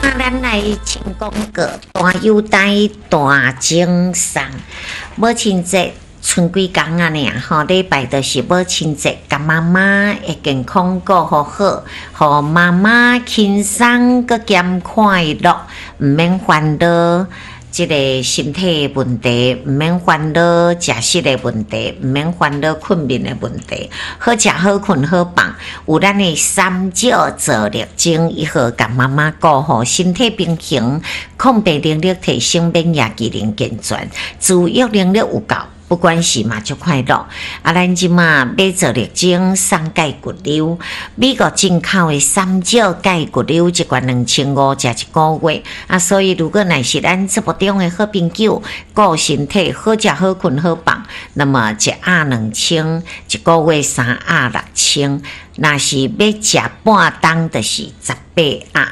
嘛，咱来请讲个大优待大精送母亲节。剩几工啊呢？吼，礼拜就是母亲节，甲妈妈会健康过好好，互妈妈轻松个兼快乐，毋免烦恼即个身体的问题，毋免烦恼食食的问题，毋免烦恼困眠的问题，好食好困好放，有咱的三少做力精，以后甲妈妈顾好身体平衡，抗病能力提升，免疫机能健全，自愈能力有够。不管是嘛就快乐，咱即马买做力精送钙骨瘤，美国进口的三少钙骨瘤一罐2500食一个月，所以如果乃是咱节目中的好朋友，顾身体好食好困好放，那么1盒2000，一个月3盒6000，若是要食半当，就是18盒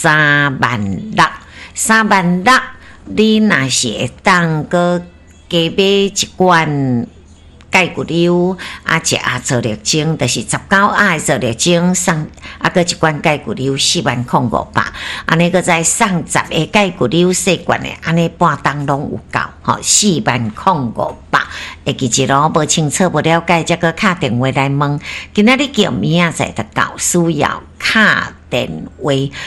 36000，你若是会当个。加买一罐钙骨瘤，一盒做力精，就是19盒的做力精送，个一罐钙骨瘤40500，安尼个再送10个钙骨瘤细罐的，安尼半当拢有够，吼40500。会记一咯，无清楚无了解，则个敲电话来问。今仔日叫明仔载就到，需要敲电话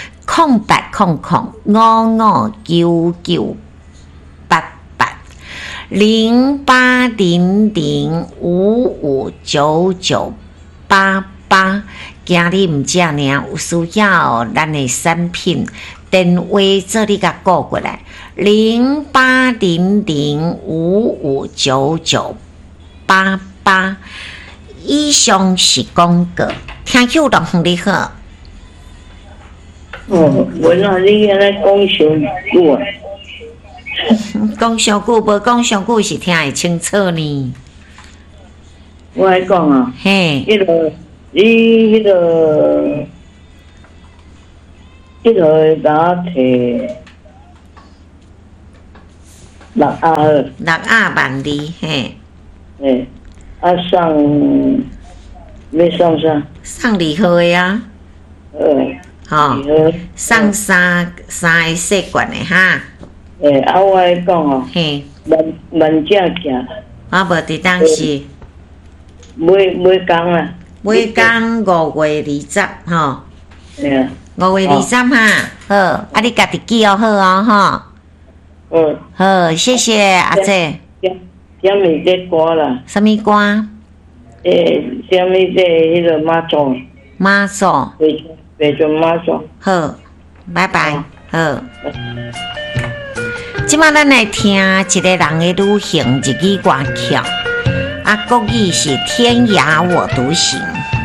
0800559988。0800559988，今日毋只尔有需要咱的产品，电话做你甲顾过来，0800559988。以上是广告，听口动你好。 我那你安尼讲伤久啊。 讲上久，无讲上久是听会清楚呢。 我来讲啊， 嘿， 你迄个打摕6盒 6盒万里，嘿， 要送啥？ 送2盒的啊，吼，送三个细罐的哈。 我来讲哦，慢只行。 我无伫当时。 每工啊。 每工5月20吼。5月20哈，好，你家己记好哦，吼。好，谢谢阿姐。 什么这歌啦？ 什么歌？ 什么这迄个马祖？ 马祖。 北中马祖。 好，拜拜。好。即摆咱来听一个人的旅行日语歌曲，国语是天涯我独行。